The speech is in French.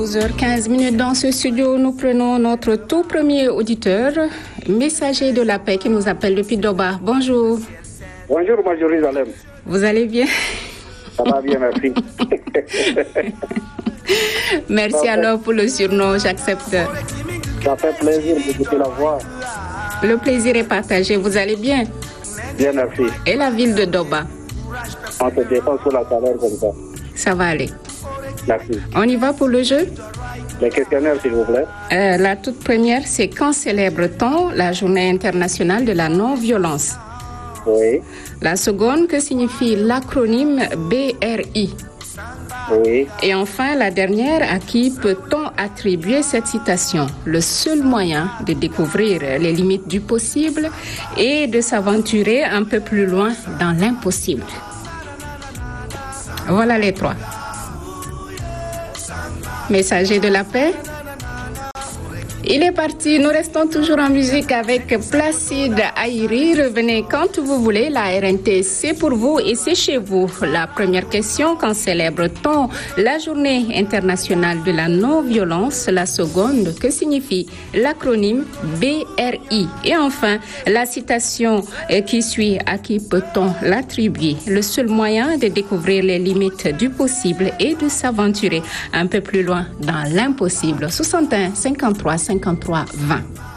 12h15 dans ce studio, nous prenons notre tout premier auditeur, messager de la paix qui nous appelle depuis Doba. Bonjour. Bonjour, ma Jérusalem. Vous allez bien? Ça va bien, merci. Merci alors pour le surnom, j'accepte. Ça fait plaisir d'écouter la voix. Le plaisir est partagé, vous allez bien? Bien, merci. Et la ville de Doba? On se défend sous la chaleur comme ça. Ça va aller. Merci. On y va pour le jeu? Les questionnaires, s'il vous plaît. La toute première, c'est quand célèbre-t-on la journée internationale de la non-violence? Oui. La seconde, que signifie l'acronyme BRI? Oui. Et enfin, la dernière, à qui peut-on attribuer cette citation? Le seul moyen de découvrir les limites du possible et de s'aventurer un peu plus loin dans l'impossible. Voilà les trois. Messager de la paix. Il est parti, nous restons toujours en musique avec Placide Aïri. Revenez quand vous voulez, la RNT c'est pour vous et c'est chez vous. La première question, quand célèbre-t-on la journée internationale de la non-violence? La seconde, que signifie l'acronyme BRI? Et enfin, la citation qui suit, à qui peut-on l'attribuer? Le seul moyen de découvrir les limites du possible et de s'aventurer un peu plus loin dans l'impossible. 61 53 53 20.